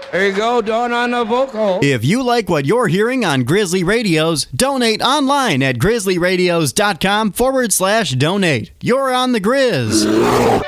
There you go, Dawn on the vocal. If you like what you're hearing on Grizzly Radios, donate online at grizzlyradios.com/donate. You're on the Grizz.